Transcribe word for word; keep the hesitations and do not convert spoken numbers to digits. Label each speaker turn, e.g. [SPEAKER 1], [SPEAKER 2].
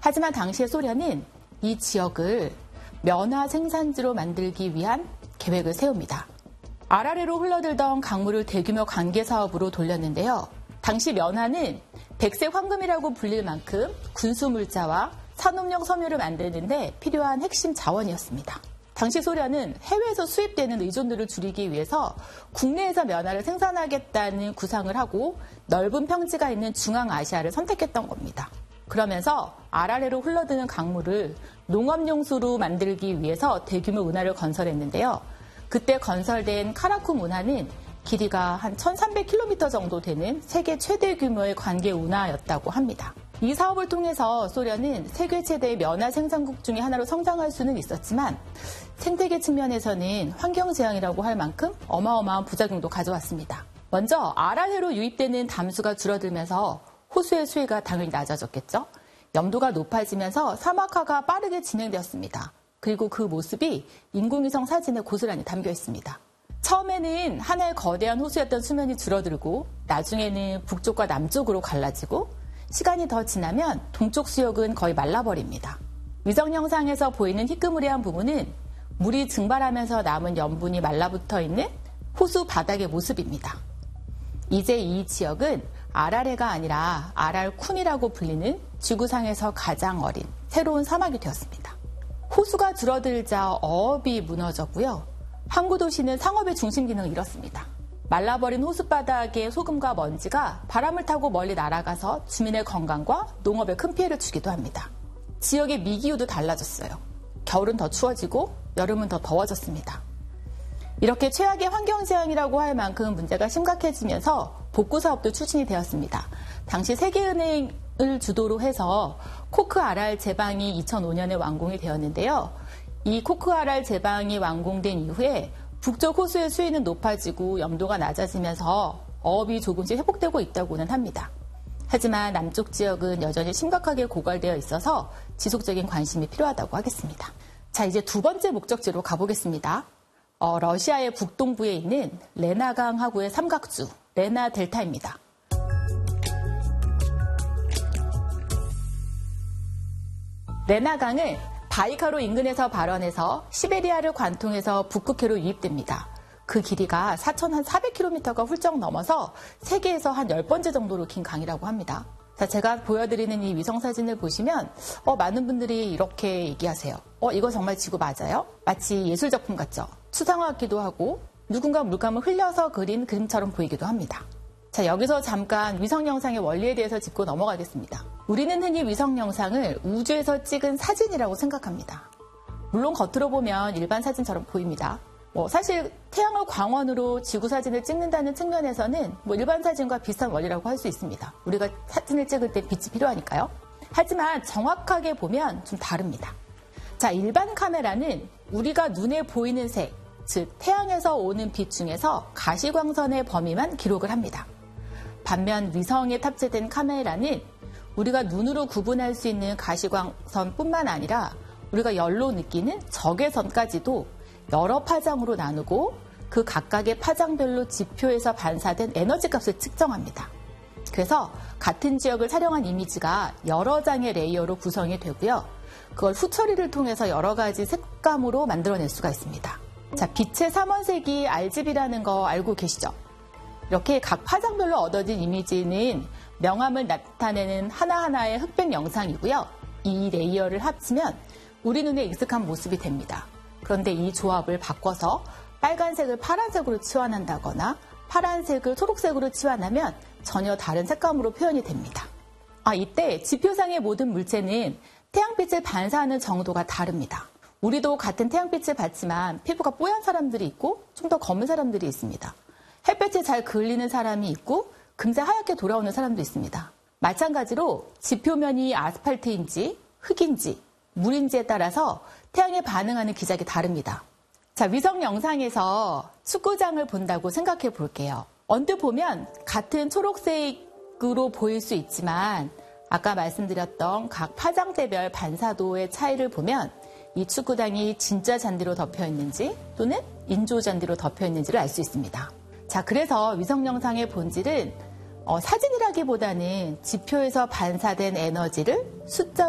[SPEAKER 1] 하지만 당시의 소련은 이 지역을 면화 생산지로 만들기 위한 계획을 세웁니다. 아라레로 흘러들던 강물을 대규모 관계 사업으로 돌렸는데요. 당시 면화는 백색 황금이라고 불릴 만큼 군수물자와 산업용 섬유를 만드는데 필요한 핵심 자원이었습니다. 당시 소련은 해외에서 수입되는 의존도를 줄이기 위해서 국내에서 면화를 생산하겠다는 구상을 하고 넓은 평지가 있는 중앙아시아를 선택했던 겁니다. 그러면서 아라레로 흘러드는 강물을 농업용수로 만들기 위해서 대규모 운하를 건설했는데요. 그때 건설된 카라쿰 운하는 길이가 한 천삼백 킬로미터 정도 되는 세계 최대 규모의 관계 운하였다고 합니다. 이 사업을 통해서 소련은 세계 최대의 면화 생산국 중에 하나로 성장할 수는 있었지만 생태계 측면에서는 환경재앙이라고 할 만큼 어마어마한 부작용도 가져왔습니다. 먼저 아라레로 유입되는 담수가 줄어들면서 호수의 수위가 당연히 낮아졌겠죠. 염도가 높아지면서 사막화가 빠르게 진행되었습니다. 그리고 그 모습이 인공위성 사진에 고스란히 담겨 있습니다. 처음에는 하나의 거대한 호수였던 수면이 줄어들고 나중에는 북쪽과 남쪽으로 갈라지고 시간이 더 지나면 동쪽 수역은 거의 말라버립니다. 위성 영상에서 보이는 희끄무리한 부분은 물이 증발하면서 남은 염분이 말라붙어 있는 호수 바닥의 모습입니다. 이제 이 지역은 아라레가 아니라 아랄쿤이라고 불리는 지구상에서 가장 어린 새로운 사막이 되었습니다. 호수가 줄어들자 어업이 무너졌고요. 항구 도시는 상업의 중심 기능을 잃었습니다. 말라버린 호수바닥의 소금과 먼지가 바람을 타고 멀리 날아가서 주민의 건강과 농업에 큰 피해를 주기도 합니다. 지역의 미기후도 달라졌어요. 겨울은 더 추워지고 여름은 더 더워졌습니다. 이렇게 최악의 환경재앙이라고 할 만큼 문제가 심각해지면서 복구사업도 추진이 되었습니다. 당시 세계은행을 주도로 해서 코크아랄 제방이 이천오 년에 완공이 되었는데요. 이 코크아랄 제방이 완공된 이후에 북쪽 호수의 수위는 높아지고 염도가 낮아지면서 어업이 조금씩 회복되고 있다고는 합니다. 하지만 남쪽 지역은 여전히 심각하게 고갈되어 있어서 지속적인 관심이 필요하다고 하겠습니다. 자, 이제 두 번째 목적지로 가보겠습니다. 어, 러시아의 북동부에 있는 레나강 하구의 삼각주, 레나 델타입니다. 레나강은 바이카로 인근에서 발원해서 시베리아를 관통해서 북극해로 유입됩니다. 그 길이가 사천사백 킬로미터가 훌쩍 넘어서 세계에서 한 열 번째 정도로 긴 강이라고 합니다. 자, 제가 보여드리는 이 위성사진을 보시면 어, 많은 분들이 이렇게 얘기하세요. 어, 이거 정말 지구 맞아요? 마치 예술작품 같죠? 추상화 같기도 하고 누군가 물감을 흘려서 그린 그림처럼 보이기도 합니다. 자, 여기서 잠깐 위성 영상의 원리에 대해서 짚고 넘어가겠습니다. 우리는 흔히 위성 영상을 우주에서 찍은 사진이라고 생각합니다. 물론 겉으로 보면 일반 사진처럼 보입니다. 뭐 사실 태양을 광원으로 지구 사진을 찍는다는 측면에서는 뭐 일반 사진과 비슷한 원리라고 할 수 있습니다. 우리가 사진을 찍을 때 빛이 필요하니까요. 하지만 정확하게 보면 좀 다릅니다. 자, 일반 카메라는 우리가 눈에 보이는 색, 즉 태양에서 오는 빛 중에서 가시광선의 범위만 기록을 합니다. 반면 위성에 탑재된 카메라는 우리가 눈으로 구분할 수 있는 가시광선뿐만 아니라 우리가 열로 느끼는 적외선까지도 여러 파장으로 나누고 그 각각의 파장별로 지표에서 반사된 에너지 값을 측정합니다. 그래서 같은 지역을 촬영한 이미지가 여러 장의 레이어로 구성이 되고요. 그걸 후처리를 통해서 여러 가지 색감으로 만들어낼 수가 있습니다. 자, 빛의 삼원색이 알지비라는 거 알고 계시죠? 이렇게 각 파장별로 얻어진 이미지는 명암을 나타내는 하나하나의 흑백 영상이고요. 이 레이어를 합치면 우리 눈에 익숙한 모습이 됩니다. 그런데 이 조합을 바꿔서 빨간색을 파란색으로 치환한다거나 파란색을 초록색으로 치환하면 전혀 다른 색감으로 표현이 됩니다. 아, 이때 지표상의 모든 물체는 태양빛을 반사하는 정도가 다릅니다. 우리도 같은 태양빛을 받지만 피부가 뽀얀 사람들이 있고 좀 더 검은 사람들이 있습니다. 햇볕에 잘 그을리는 사람이 있고 금세 하얗게 돌아오는 사람도 있습니다. 마찬가지로 지표면이 아스팔트인지 흙인지 물인지에 따라서 태양에 반응하는 기작이 다릅니다. 자, 위성 영상에서 축구장을 본다고 생각해 볼게요. 언뜻 보면 같은 초록색으로 보일 수 있지만 아까 말씀드렸던 각 파장대별 반사도의 차이를 보면 이 축구장이 진짜 잔디로 덮여 있는지 또는 인조 잔디로 덮여 있는지를 알 수 있습니다. 자, 그래서 위성 영상의 본질은 어, 사진이라기보다는 지표에서 반사된 에너지를 숫자